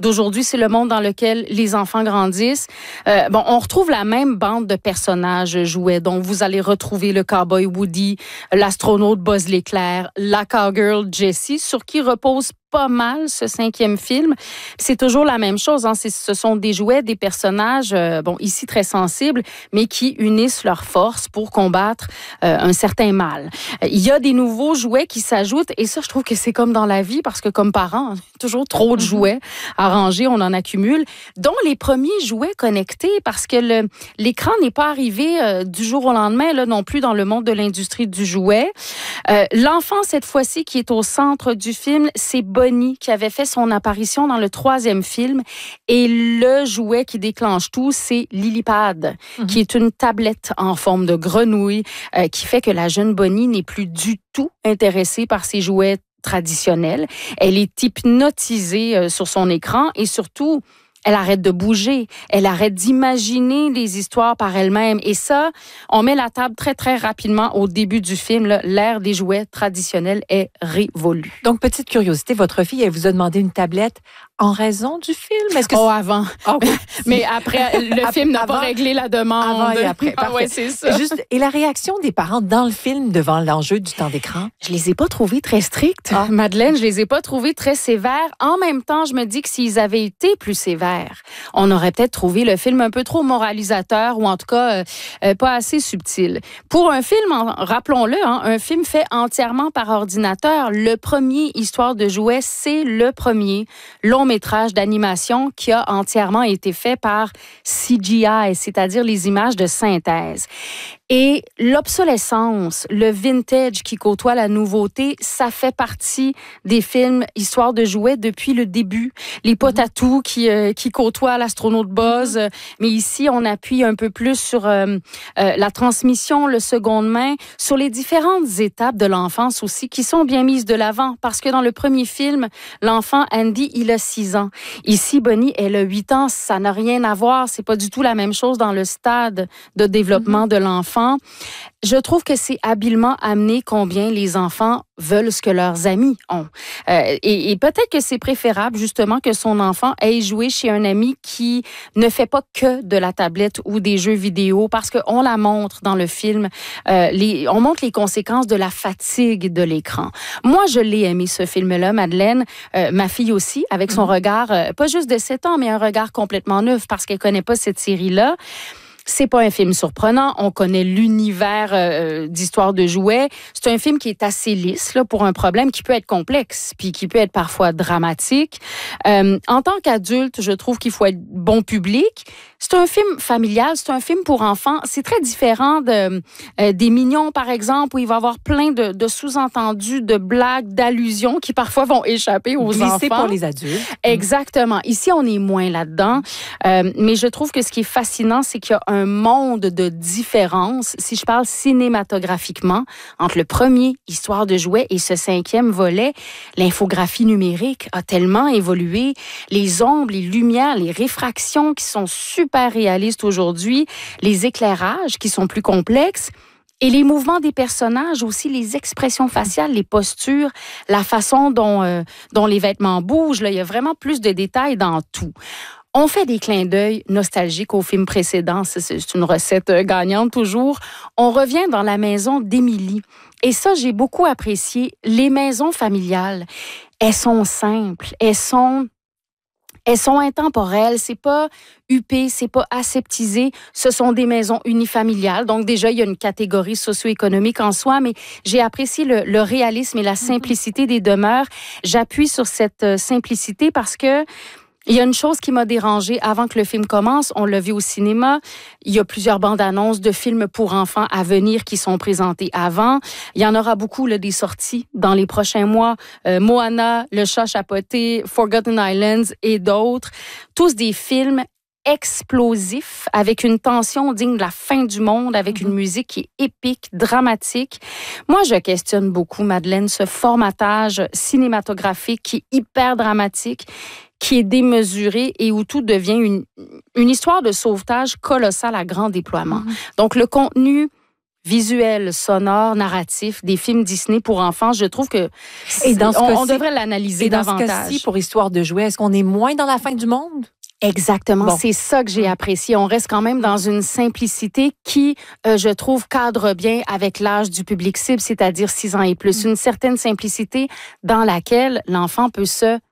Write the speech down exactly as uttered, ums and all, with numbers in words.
d'aujourd'hui, c'est le monde dans lequel les enfants grandissent. Euh, bon, on retrouve la même bande de personnages jouets. Donc, vous allez retrouver le cowboy Woody, l'astronaute Buzz l'éclair, la cowgirl Jessie, sur qui repose pas mal ce cinquième film. C'est toujours la même chose. Hein. C'est, ce sont des jouets, des personnages, euh, bon, ici très sensibles, mais qui unissent leurs forces pour combattre euh, un certain mal. Il y a des nouveaux jouets qui s'ajoutent, et ça, je trouve que c'est comme dans la vie, parce que comme parents, toujours trop de jouets à ranger, on en accumule, dont les premiers jouets connectés, parce que le, l'écran n'est pas arrivé euh, du jour au lendemain, là, non plus dans le monde de l'industrie du jouet. Euh, l'enfant, cette fois-ci, qui est au centre du film, c'est Bonnie, qui avait fait son apparition dans le troisième film. Et le jouet qui déclenche tout, c'est Lilypad, mm-hmm. qui est une tablette en forme de grenouille, euh, qui fait que la jeune Bonnie n'est plus du tout intéressée par ces jouets traditionnels. Elle est hypnotisée euh, sur son écran et surtout, elle arrête de bouger, elle arrête d'imaginer les histoires par elle-même. Et ça, on met la table très, très rapidement au début du film. Là, l'ère des jouets traditionnels est révolue. Donc, petite curiosité, votre fille, elle vous a demandé une tablette en raison du film? Est-ce que oh, avant. Oh, oui. Mais après, le film n'a pas réglé la demande. Avant et après. Ah, ouais, c'est ça. Juste, et la réaction des parents dans le film devant l'enjeu du temps d'écran? Je les ai pas trouvés très stricts, ah. Madeleine. Je les ai pas trouvés très sévères. En même temps, je me dis que s'ils avaient été plus sévères, on aurait peut-être trouvé le film un peu trop moralisateur ou en tout cas euh, euh, pas assez subtil. Pour un film, en, rappelons-le, hein, un film fait entièrement par ordinateur. Le premier Histoire de jouets, c'est le premier long métrage d'animation qui a entièrement été fait par C G I, c'est-à-dire les images de synthèse. Et l'obsolescence, le vintage qui côtoie la nouveauté, ça fait partie des films Histoire de jouets depuis le début. Les potatous qui, euh, qui côtoient l'astronaute Buzz. Mm-hmm. Mais ici, on appuie un peu plus sur euh, euh, la transmission, le seconde main, sur les différentes étapes de l'enfance aussi qui sont bien mises de l'avant. Parce que dans le premier film, l'enfant Andy, il a six ans. Ici, Bonnie, elle a huit ans. Ça n'a rien à voir. C'est pas du tout la même chose dans le stade de développement mm-hmm. de l'enfant. Je trouve que c'est habilement amené combien les enfants veulent ce que leurs amis ont. Euh, et, et peut-être que c'est préférable, justement, que son enfant aille jouer chez un ami qui ne fait pas que de la tablette ou des jeux vidéo, parce qu'on la montre dans le film. Euh, les, on montre les conséquences de la fatigue de l'écran. Moi, je l'ai aimé, ce film-là, Madeleine. Euh, ma fille aussi, avec son mmh. regard, euh, pas juste de sept ans, mais un regard complètement neuf, parce qu'elle connaît pas cette série-là. C'est pas un film surprenant. On connaît l'univers euh, d'Histoire de jouets. C'est un film qui est assez lisse là, pour un problème qui peut être complexe puis qui peut être parfois dramatique. Euh, en tant qu'adulte, je trouve qu'il faut être bon public. C'est un film familial, c'est un film pour enfants. C'est très différent de, euh, des Mignons, par exemple, où il va y avoir plein de, de sous-entendus, de blagues, d'allusions qui parfois vont échapper aux Glissé enfants. C'est pour les adultes. Exactement. Ici, on est moins là-dedans. Euh, mais je trouve que ce qui est fascinant, c'est qu'il y a un monde de différence, si je parle cinématographiquement, entre le premier Histoire de jouets et ce cinquième volet. L'infographie numérique a tellement évolué. Les ombres, les lumières, les réfractions qui sont super réalistes aujourd'hui, les éclairages qui sont plus complexes. Et les mouvements des personnages, aussi les expressions faciales, les postures, la façon dont, euh, dont les vêtements bougent. Là, il y a vraiment plus de détails dans tout. On fait des clins d'œil nostalgiques aux films précédents. C'est une recette gagnante toujours. On revient dans la maison d'Émilie. Et ça, j'ai beaucoup apprécié. Les maisons familiales, elles sont simples. Elles sont... Elles sont intemporelles, c'est pas huppé, c'est pas aseptisé. Ce sont des maisons unifamiliales. Donc déjà, il y a une catégorie socio-économique en soi, mais j'ai apprécié le, le réalisme et la simplicité des demeures. J'appuie sur cette simplicité parce que il y a une chose qui m'a dérangée avant que le film commence. On l'a vu au cinéma. Il y a plusieurs bandes annonces de films pour enfants à venir qui sont présentés avant. Il y en aura beaucoup là, des sorties dans les prochains mois. Euh, Moana, Le Chat Chapoté, Forgotten Islands et d'autres. Tous des films explosif, avec une tension digne de la fin du monde, avec mm-hmm. une musique qui est épique, dramatique. Moi, je questionne beaucoup, Madeleine, ce formatage cinématographique qui est hyper dramatique, qui est démesuré et où tout devient une, une histoire de sauvetage colossale à grand déploiement. Mm-hmm. Donc, le contenu visuel, sonore, narratif des films Disney pour enfants. Je trouve que et dans ce on, cas-ci, on devrait l'analyser et dans davantage. ce cas-ci, pour Histoire de jouets, est-ce qu'on est moins dans la fin du monde? Exactement, Bon. c'est ça que j'ai apprécié. On reste quand même dans une simplicité qui, euh, je trouve, cadre bien avec l'âge du public cible, c'est-à-dire six ans et plus. Une certaine simplicité dans laquelle l'enfant peut se